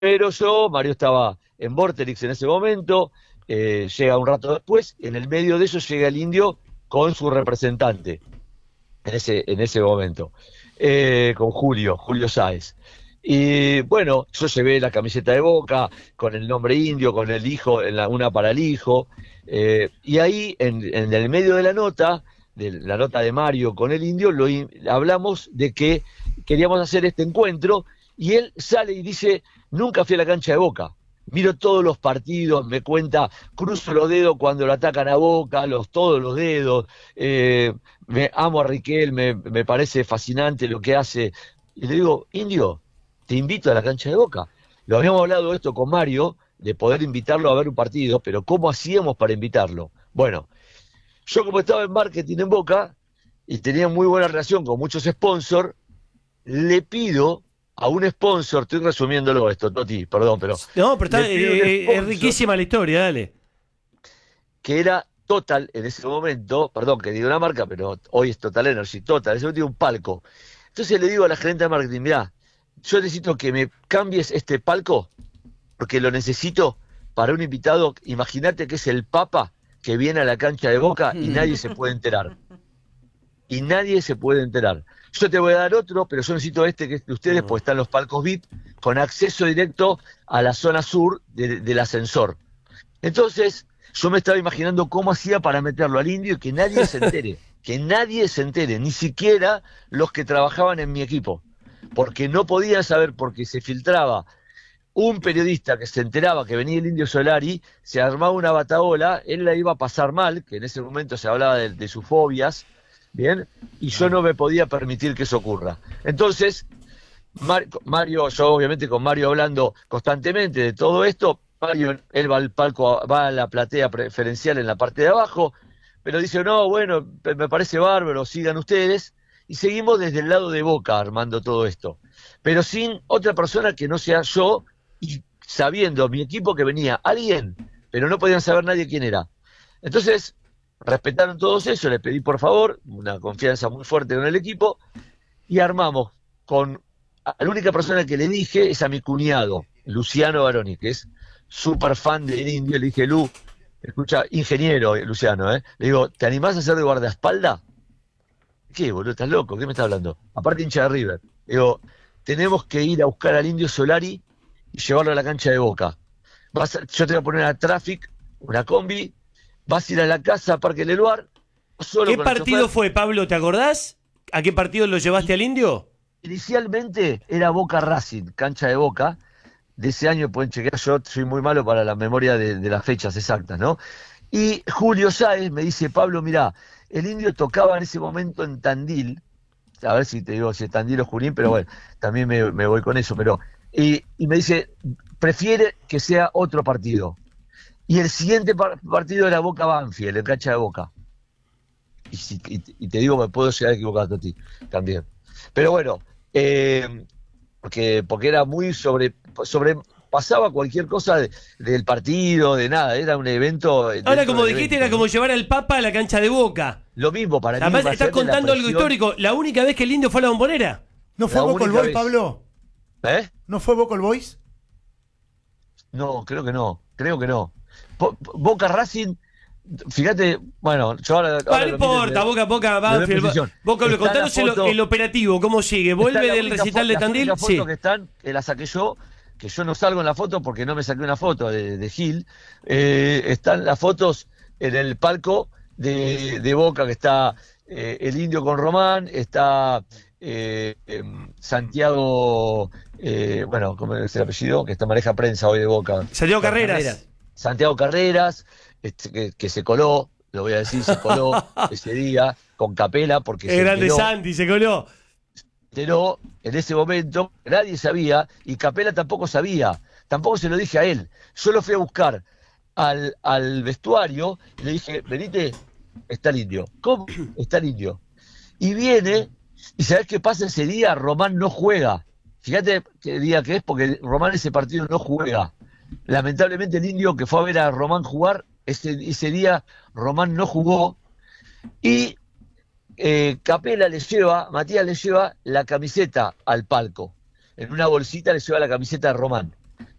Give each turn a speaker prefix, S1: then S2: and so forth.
S1: Pero Mario estaba en Vorterix en ese momento, llega un rato después, en el medio de eso llega el Indio con su representante, en ese momento, con Julio Sáez. Y bueno, yo llevé la camiseta de Boca, con el nombre Indio, con el hijo, una para el hijo, y ahí, en el medio de la nota de Mario con el Indio, hablamos de que queríamos hacer este encuentro, y él sale y dice, nunca fui a la cancha de Boca. Miro todos los partidos, me cuenta, cruzo los dedos cuando lo atacan a Boca, todos los dedos, me amo a Riquelme, me parece fascinante lo que hace. Y le digo, Indio, te invito a la cancha de Boca. Lo habíamos hablado esto con Mario, de poder invitarlo a ver un partido, pero ¿cómo hacíamos para invitarlo? Bueno, yo como estaba en marketing en Boca y tenía muy buena relación con muchos sponsors, le pido a un sponsor, estoy resumiéndolo esto, Toti, perdón, pero
S2: No, pero
S1: le pido un
S2: es
S1: sponsor
S2: riquísima la historia, dale.
S1: que era Total en ese momento, perdón que digo una marca, pero hoy es Total Energy, Total, en ese momento tiene un palco. Entonces le digo a la gerente de marketing, mirá, yo necesito que me cambies este palco, porque lo necesito para un invitado, imagínate que es el Papa que viene a la cancha de Boca y nadie se puede enterar. Y nadie se puede enterar. Yo te voy a dar otro, pero yo necesito este que es de ustedes, porque están los palcos VIP, con acceso directo a la zona sur del ascensor. Entonces, yo me estaba imaginando cómo hacía para meterlo al Indio y que nadie se entere, ni siquiera los que trabajaban en mi equipo, porque no podían saber, porque se filtraba un periodista que se enteraba que venía el Indio Solari, se armaba una batahola, él la iba a pasar mal, que en ese momento se hablaba de sus fobias, ¿bien? Y yo no me podía permitir que eso ocurra. Entonces, Mario, yo obviamente con Mario hablando constantemente de todo esto, Mario, él va al palco, va a la platea preferencial en la parte de abajo, pero dice, no, bueno, me parece bárbaro, sigan ustedes, y seguimos desde el lado de Boca armando todo esto, pero sin otra persona que no sea yo, y sabiendo mi equipo que venía alguien, pero no podían saber nadie quién era. Entonces, respetaron todos eso, les pedí por favor, una confianza muy fuerte con el equipo, y armamos con la única persona que le dije es a mi cuñado, Luciano Baroni, que es súper fan del Indio. Le dije, Lu, escucha, ingeniero, Luciano, le digo, ¿te animás a hacer de guardaespaldas? ¿Qué, boludo? ¿Estás loco? ¿Qué me estás hablando? Aparte hincha de River. Le digo, tenemos que ir a buscar al Indio Solari y llevarlo a la cancha de Boca. Yo te voy a poner a Traffic, una combi, vas a ir a la casa, a Parque Leluar, solo
S2: ¿Qué
S1: con el
S2: partido
S1: chofer.
S2: fue, Pablo? ¿Te acordás? ¿A qué partido lo llevaste
S1: Y
S2: al Indio?
S1: inicialmente era Boca Racing, cancha de Boca. De ese año pueden chequear, yo soy muy malo para la memoria de las fechas exactas, ¿no? Y Julio Sáez me dice, Pablo, mirá, el Indio tocaba en ese momento en Tandil, a ver si te digo si es Tandil o Junín, pero bueno, también me voy con eso, pero y me dice, prefiere que sea otro partido. Y el siguiente partido era Boca Banfield, el cancha de Boca. Y te digo, me puedo llegar a equivocar, Toti, también. Pero bueno, porque era muy sobrepasaba cualquier cosa del partido, de nada, era un evento
S2: Ahora,
S1: dentro
S2: como
S1: del
S2: dijiste,
S1: evento,
S2: era como
S1: ¿no?
S2: llevar al Papa a la cancha de Boca.
S1: Lo mismo para mí,
S2: Además, estás
S1: imagínate la
S2: contando algo
S1: presión,
S2: histórico. La única vez que el Indio fue a la Bombonera.
S3: ¿No fue
S1: la
S3: Vocal
S1: única
S3: Boys,
S1: vez.
S3: Pablo?
S1: ¿Eh?
S3: ¿No fue Vocal Boys?
S1: No, creo que no. Boca Racing, fíjate, bueno, yo
S2: Ah,
S1: ahora
S2: no
S1: lo miro
S2: importa, Boca,
S1: le doy
S2: Banfield.
S1: precisión.
S2: Boca,
S1: Está la
S2: contanos
S1: foto,
S2: el operativo, cómo sigue.
S1: está
S2: ¿Vuelve
S1: la
S2: del
S1: única
S2: recital de
S1: las
S2: Tandil?
S1: únicas fotos
S2: Sí.
S1: que están, que la saqué yo, que yo no salgo en la foto porque no me saqué una foto de Gil, están las fotos en el palco de Boca, que está el Indio con Román, está Santiago, bueno, ¿cómo es el apellido? Que está maneja prensa hoy de Boca.
S2: Santiago Carreras.
S1: Santiago Carreras, que se coló, lo voy a decir, se coló ese día con Capela porque
S2: El
S1: se
S2: grande
S1: enteró,
S2: Santi, se coló.
S1: en ese momento, nadie sabía y Capela tampoco sabía, tampoco se lo dije a él. Yo lo fui a buscar al vestuario y le dije, venite, está el Indio. ¿Cómo? Está el Indio. Y viene, y ¿sabés qué pasa ese día? Román no juega. Fíjate qué día que es, porque Román ese partido no juega. Lamentablemente el Indio que fue a ver a Román jugar, ese día Román no jugó y Capela Matías le lleva la camiseta al palco. En una bolsita le lleva la camiseta de Román.